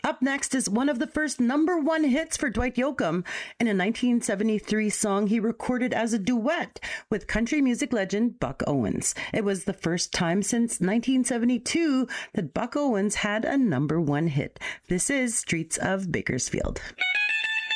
Up next is one of the first number one hits for Dwight Yoakam in a 1973 song he recorded as a duet with country music legend Buck Owens. It was the first time since 1972 that Buck Owens had a number one hit. This is Streets of Bakersfield.